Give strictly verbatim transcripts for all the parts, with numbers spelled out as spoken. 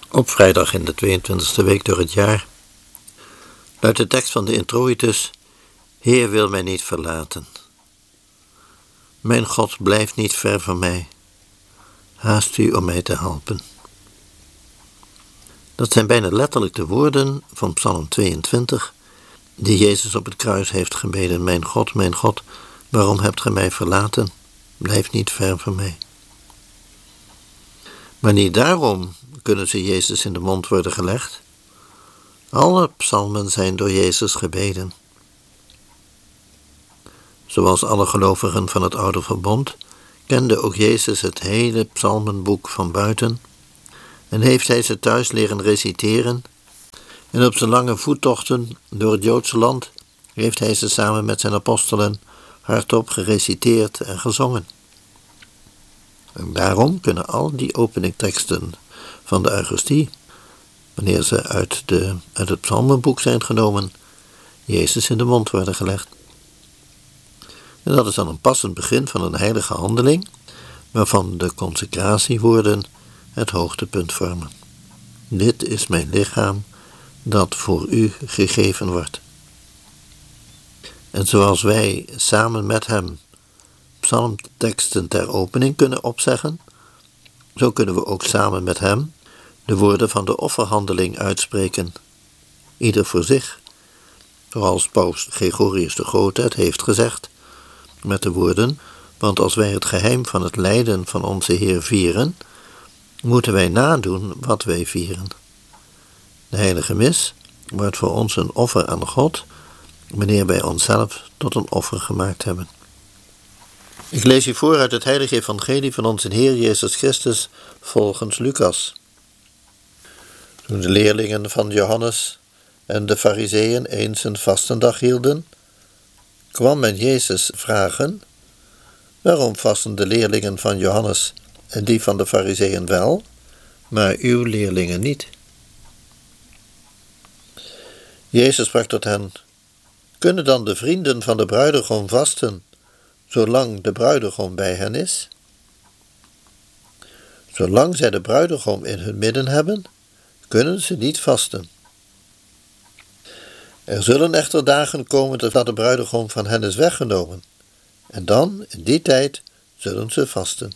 Op vrijdag in de tweeëntwintigste week door het jaar luidt de tekst van de introitus: Heer wil mij niet verlaten. Mijn God blijft niet ver van mij. Haast u om mij te helpen. Dat zijn bijna letterlijk de woorden van Psalm tweeëntwintig, die Jezus op het kruis heeft gebeden: Mijn God, mijn God, waarom hebt gij mij verlaten? Blijf niet ver van mij. Maar niet daarom kunnen ze Jezus in de mond worden gelegd. Alle psalmen zijn door Jezus gebeden. Zoals alle gelovigen van het Oude Verbond kende ook Jezus het hele psalmenboek van buiten en heeft hij ze thuis leren reciteren, en op zijn lange voettochten door het Joodse land heeft hij ze samen met zijn apostelen hardop gereciteerd en gezongen. En daarom kunnen al die openingteksten van de Eucharistie, wanneer ze uit, de, uit het psalmenboek zijn genomen, Jezus in de mond worden gelegd. En dat is dan een passend begin van een heilige handeling, waarvan de consecratiewoorden het hoogtepunt vormen. Dit is mijn lichaam, dat voor u gegeven wordt. En zoals wij samen met hem psalmteksten ter opening kunnen opzeggen, zo kunnen we ook samen met hem de woorden van de offerhandeling uitspreken, ieder voor zich, zoals paus Gregorius de Grote het heeft gezegd, met de woorden: want als wij het geheim van het lijden van onze Heer vieren, moeten wij nadoen wat wij vieren. De heilige mis wordt voor ons een offer aan God, wanneer wij onszelf tot een offer gemaakt hebben. Ik lees u voor uit het heilige evangelie van onze Heer Jezus Christus volgens Lucas. Toen de leerlingen van Johannes en de Farizeeën eens een vastendag hielden, kwam men Jezus vragen: waarom vasten de leerlingen van Johannes en die van de Farizeeën wel, maar uw leerlingen niet? Jezus sprak tot hen: kunnen dan de vrienden van de bruidegom vasten, zolang de bruidegom bij hen is? Zolang zij de bruidegom in hun midden hebben, kunnen ze niet vasten. Er zullen echter dagen komen dat de bruidegom van hen is weggenomen, en dan, in die tijd, zullen ze vasten.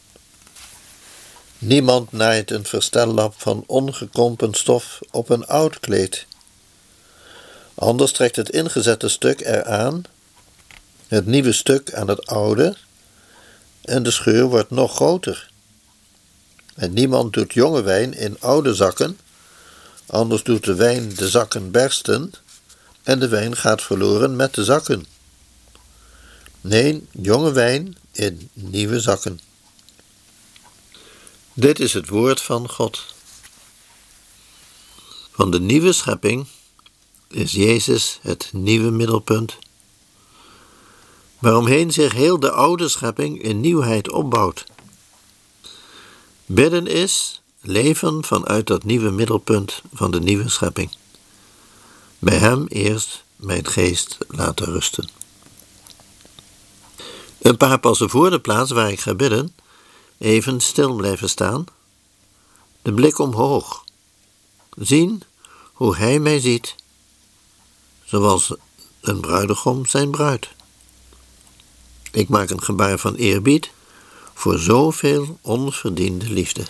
Niemand naait een verstellap van ongekrompen stof op een oud kleed. Anders trekt het ingezette stuk eraan, het nieuwe stuk aan het oude, en de scheur wordt nog groter. En niemand doet jonge wijn in oude zakken, anders doet de wijn de zakken bersten, en de wijn gaat verloren met de zakken. Nee, jonge wijn in nieuwe zakken. Dit is het woord van God. Van de nieuwe schepping is Jezus het nieuwe middelpunt, waaromheen zich heel de oude schepping in nieuwheid opbouwt. Bidden is leven vanuit dat nieuwe middelpunt van de nieuwe schepping. Bij hem eerst mijn geest laten rusten. Een paar passen voor de plaats waar ik ga bidden, even stil blijven staan, de blik omhoog, zien hoe hij mij ziet, zoals een bruidegom zijn bruid. Ik maak een gebaar van eerbied voor zoveel onverdiende liefde.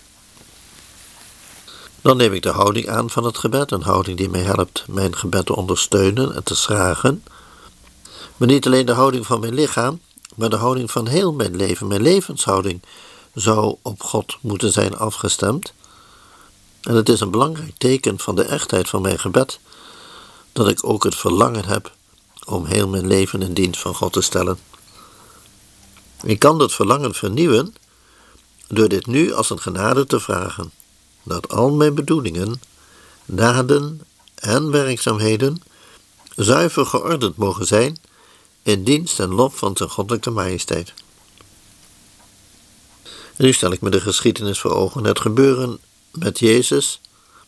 Dan neem ik de houding aan van het gebed, een houding die mij helpt mijn gebed te ondersteunen en te schragen. Maar niet alleen de houding van mijn lichaam, maar de houding van heel mijn leven, mijn levenshouding, zou op God moeten zijn afgestemd. En het is een belangrijk teken van de echtheid van mijn gebed, dat ik ook het verlangen heb om heel mijn leven in dienst van God te stellen. Ik kan dat verlangen vernieuwen door dit nu als een genade te vragen, dat al mijn bedoelingen, daden en werkzaamheden zuiver geordend mogen zijn in dienst en lof van zijn goddelijke majesteit. En nu stel ik me de geschiedenis voor ogen, het gebeuren met Jezus.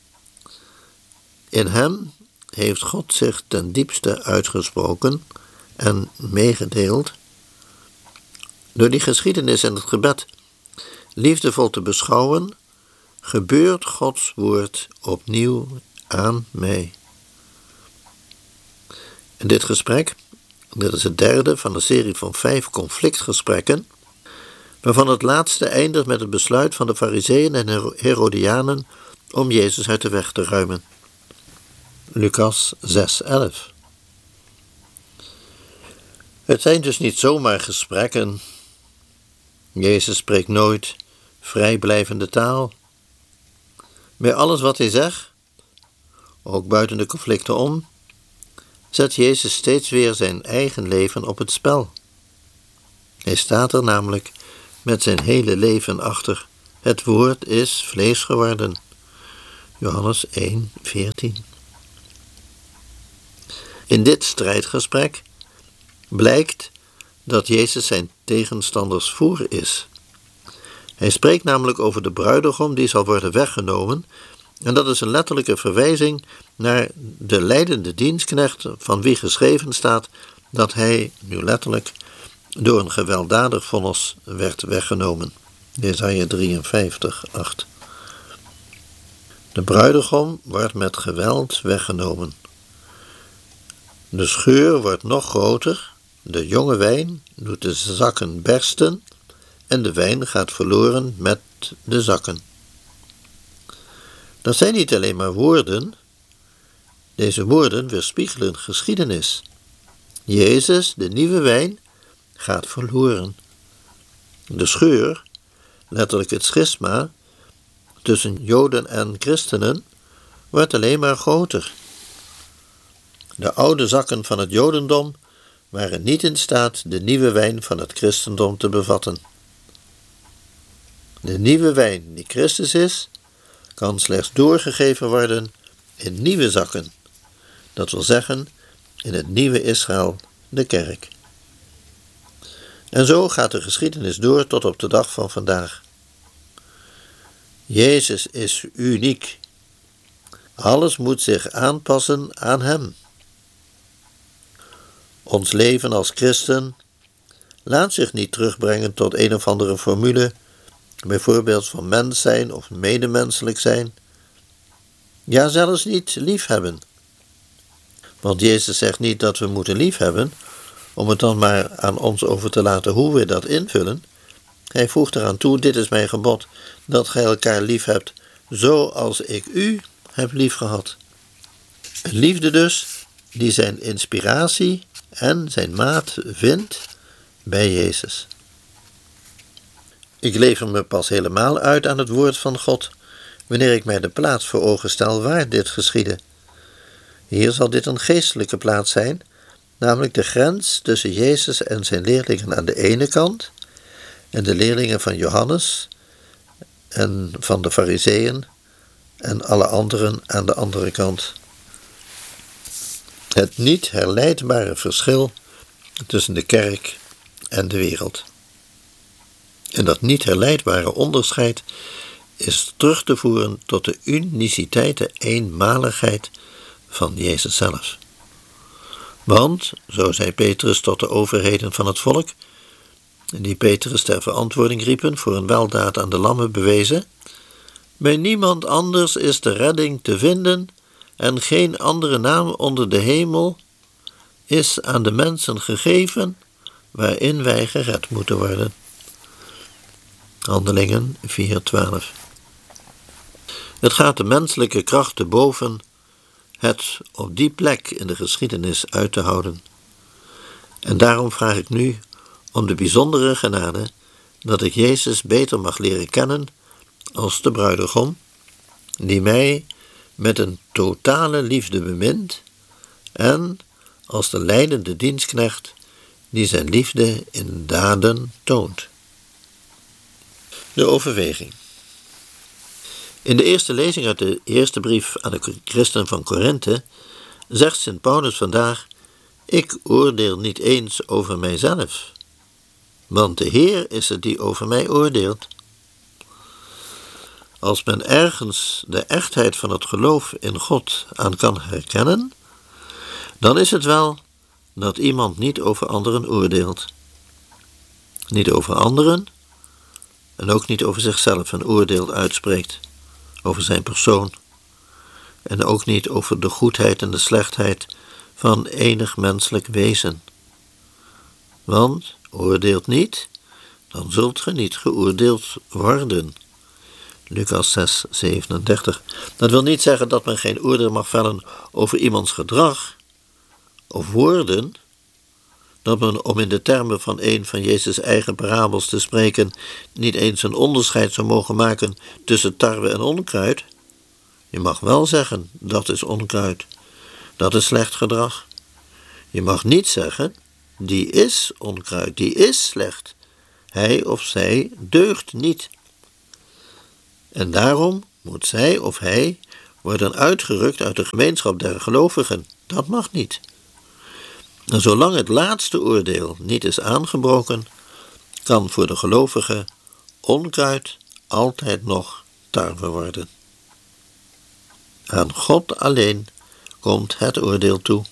In hem heeft God zich ten diepste uitgesproken en meegedeeld. Door die geschiedenis en het gebed liefdevol te beschouwen, gebeurt Gods woord opnieuw aan mij. In dit gesprek, dit is het derde van een serie van vijf conflictgesprekken, waarvan het laatste eindigt met het besluit van de Farizeeën en Herodianen om Jezus uit de weg te ruimen. Lucas zes elf. Het zijn dus niet zomaar gesprekken. Jezus spreekt nooit vrijblijvende taal. Bij alles wat hij zegt, ook buiten de conflicten om, zet Jezus steeds weer zijn eigen leven op het spel. Hij staat er namelijk met zijn hele leven achter. Het woord is vlees geworden. Johannes één veertien. In dit strijdgesprek blijkt dat Jezus zijn tegenstanders voor is. Hij spreekt namelijk over de bruidegom die zal worden weggenomen, en dat is een letterlijke verwijzing naar de lijdende dienstknecht van wie geschreven staat dat hij, nu letterlijk, door een gewelddadig vonnis werd weggenomen. Jesaja drieënvijftig acht. De bruidegom wordt met geweld weggenomen. De scheur wordt nog groter, de jonge wijn doet de zakken bersten en de wijn gaat verloren met de zakken. Dat zijn niet alleen maar woorden, deze woorden weerspiegelen geschiedenis. Jezus, de nieuwe wijn, gaat verloren. De scheur, letterlijk het schisma, tussen Joden en christenen, wordt alleen maar groter. De oude zakken van het Jodendom waren niet in staat de nieuwe wijn van het christendom te bevatten. De nieuwe wijn die Christus is, kan slechts doorgegeven worden in nieuwe zakken. Dat wil zeggen, in het nieuwe Israël, de kerk. En zo gaat de geschiedenis door tot op de dag van vandaag. Jezus is uniek. Alles moet zich aanpassen aan hem. Ons leven als christen laat zich niet terugbrengen tot een of andere formule, bijvoorbeeld van mens zijn of medemenselijk zijn. Ja, zelfs niet liefhebben. Want Jezus zegt niet dat we moeten liefhebben, om het dan maar aan ons over te laten hoe we dat invullen. Hij voegt eraan toe, dit is mijn gebod, dat gij elkaar lief hebt, zoals ik u heb liefgehad. Een liefde dus, die zijn inspiratie en zijn maat vindt bij Jezus. Ik lever me pas helemaal uit aan het woord van God, wanneer ik mij de plaats voor ogen stel waar dit geschiedde. Hier zal dit een geestelijke plaats zijn, namelijk de grens tussen Jezus en zijn leerlingen aan de ene kant en de leerlingen van Johannes en van de Farizeeën en alle anderen aan de andere kant. Het niet herleidbare verschil tussen de kerk en de wereld. En dat niet herleidbare onderscheid is terug te voeren tot de uniciteit, de eenmaligheid van Jezus zelf. Want, zo zei Petrus tot de overheden van het volk, die Petrus ter verantwoording riepen voor een weldaad aan de lammen bewezen, bij niemand anders is de redding te vinden en geen andere naam onder de hemel is aan de mensen gegeven waarin wij gered moeten worden. Handelingen vier twaalf. Het gaat de menselijke kracht te boven het op die plek in de geschiedenis uit te houden. En daarom vraag ik nu om de bijzondere genade dat ik Jezus beter mag leren kennen als de bruidegom, die mij met een totale liefde bemint, en als de lijdende dienstknecht die zijn liefde in daden toont. De overweging. In de eerste lezing uit de eerste brief aan de christen van Korinthe zegt Sint Paulus vandaag: ik oordeel niet eens over mijzelf, want de Heer is het die over mij oordeelt. Als men ergens de echtheid van het geloof in God aan kan herkennen, dan is het wel dat iemand niet over anderen oordeelt. Niet over anderen en ook niet over zichzelf een oordeel uitspreekt. over zijn persoon en ook niet over de goedheid en de slechtheid van enig menselijk wezen. Want oordeelt niet, dan zult ge niet geoordeeld worden. Lucas zes, zevenendertig. Dat wil niet zeggen dat men geen oordeel mag vellen over iemands gedrag of woorden, dat men, om in de termen van een van Jezus' eigen parabels te spreken, niet eens een onderscheid zou mogen maken tussen tarwe en onkruid. Je mag wel zeggen, dat is onkruid, dat is slecht gedrag. Je mag niet zeggen, die is onkruid, die is slecht. Hij of zij deugt niet. En daarom moet zij of hij worden uitgerukt uit de gemeenschap der gelovigen. Dat mag niet. En zolang het laatste oordeel niet is aangebroken, kan voor de gelovige onkruid altijd nog tarwe worden. Aan God alleen komt het oordeel toe.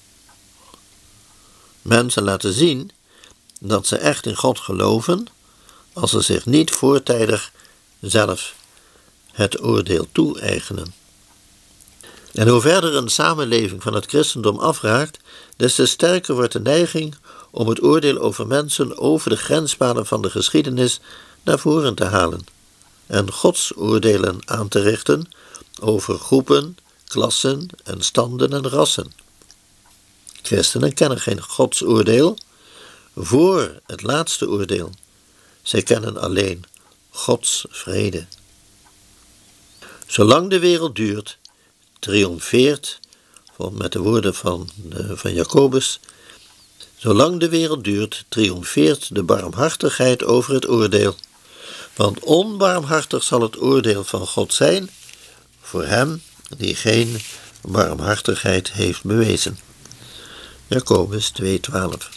Mensen laten zien dat ze echt in God geloven als ze zich niet voortijdig zelf het oordeel toe-eigenen. En hoe verder een samenleving van het christendom afraakt, des te sterker wordt de neiging om het oordeel over mensen over de grenspaden van de geschiedenis naar voren te halen en Gods oordelen aan te richten over groepen, klassen en standen en rassen. Christenen kennen geen Gods oordeel voor het laatste oordeel. Zij kennen alleen Gods vrede. Zolang de wereld duurt, triomfeert, met de woorden van, van Jacobus, zolang de wereld duurt, triomfeert de barmhartigheid over het oordeel. Want onbarmhartig zal het oordeel van God zijn voor hem die geen barmhartigheid heeft bewezen. Jacobus twee, twaalf.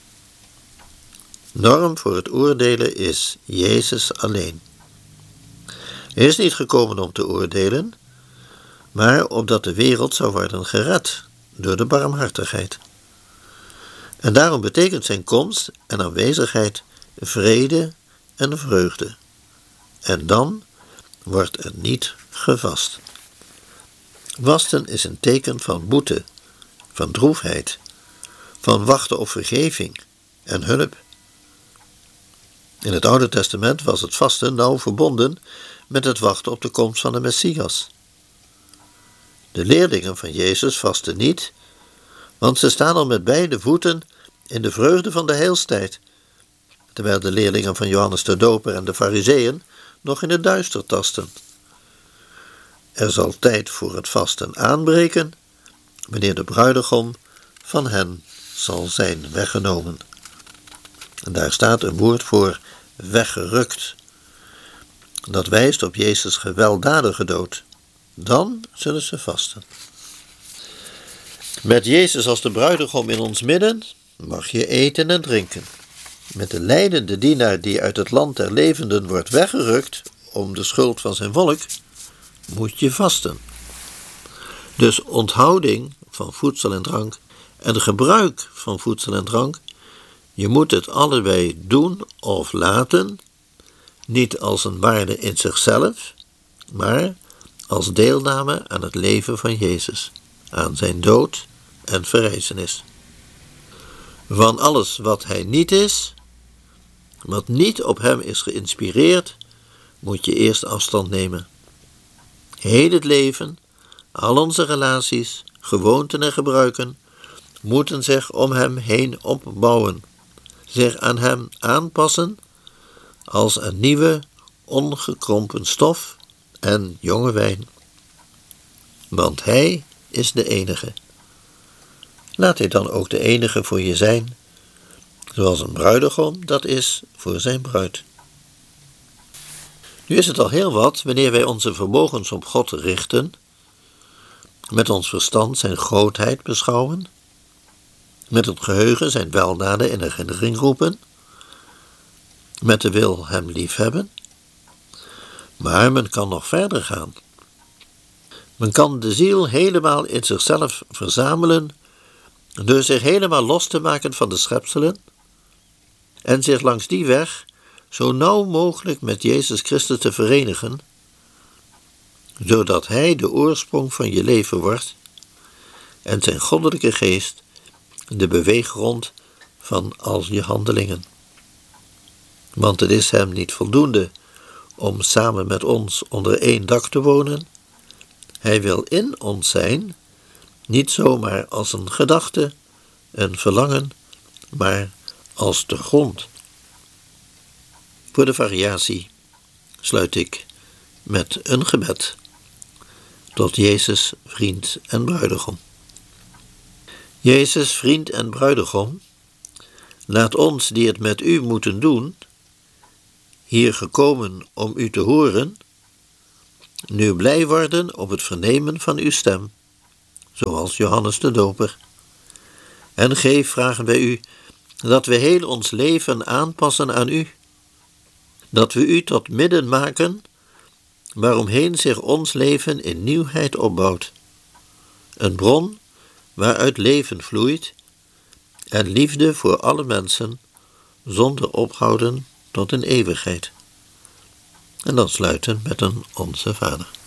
Norm voor het oordelen is Jezus alleen. Hij is niet gekomen om te oordelen, maar opdat de wereld zou worden gered door de barmhartigheid. En daarom betekent zijn komst en aanwezigheid vrede en vreugde. En dan wordt er niet gevast. Vasten is een teken van boete, van droefheid, van wachten op vergeving en hulp. In het Oude Testament was het vasten nauw verbonden met het wachten op de komst van de Messias. De leerlingen van Jezus vasten niet, want ze staan al met beide voeten in de vreugde van de heilstijd, terwijl de leerlingen van Johannes de Doper en de Farizeeën nog in het duister tasten. Er zal tijd voor het vasten aanbreken, wanneer de bruidegom van hen zal zijn weggenomen. En daar staat een woord voor weggerukt. Dat wijst op Jezus' gewelddadige dood. Dan zullen ze vasten. Met Jezus als de bruidegom in ons midden mag je eten en drinken. Met de lijdende dienaar die uit het land der levenden wordt weggerukt om de schuld van zijn volk, moet je vasten. Dus onthouding van voedsel en drank en gebruik van voedsel en drank, je moet het allebei doen of laten, niet als een waarde in zichzelf, maar als deelname aan het leven van Jezus, aan zijn dood en verrijzenis. Van alles wat hij niet is, wat niet op hem is geïnspireerd, moet je eerst afstand nemen. Heel het leven, al onze relaties, gewoonten en gebruiken moeten zich om hem heen opbouwen, zich aan hem aanpassen als een nieuwe, ongekrompen stof en jonge wijn. Want hij is de enige. Laat hij dan ook de enige voor je zijn, zoals een bruidegom dat is voor zijn bruid. Nu is het al heel wat wanneer wij onze vermogens op God richten, met ons verstand zijn grootheid beschouwen, met het geheugen zijn weldaden in herinnering roepen, met de wil hem liefhebben. Maar men kan nog verder gaan. Men kan de ziel helemaal in zichzelf verzamelen door zich helemaal los te maken van de schepselen en zich langs die weg zo nauw mogelijk met Jezus Christus te verenigen, zodat Hij de oorsprong van je leven wordt en zijn goddelijke geest de beweeggrond van al je handelingen. Want het is Hem niet voldoende om samen met ons onder één dak te wonen. Hij wil in ons zijn, niet zomaar als een gedachte, een verlangen, maar als de grond. Voor de variatie sluit ik met een gebed tot Jezus, vriend en bruidegom. Jezus, vriend en bruidegom, laat ons die het met u moeten doen, hier gekomen om u te horen, nu blij worden op het vernemen van uw stem, zoals Johannes de Doper. En geef, vragen wij u, dat we heel ons leven aanpassen aan u, dat we u tot midden maken, waaromheen zich ons leven in nieuwheid opbouwt. Een bron waaruit leven vloeit en liefde voor alle mensen, zonder ophouden tot een eeuwigheid. En dan sluiten met een Onze Vader.